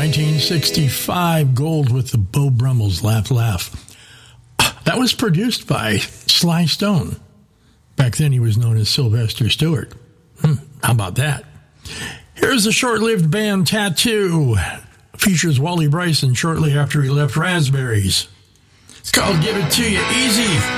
1965, Gold with the Beau Brummels, Laugh Laugh. That was produced by Sly Stone. Back then he was known as Sylvester Stewart. How about that? Here's the short-lived band Tattoo. Features Wally Bryson shortly after he left Raspberries. It's called Give It To You Easy.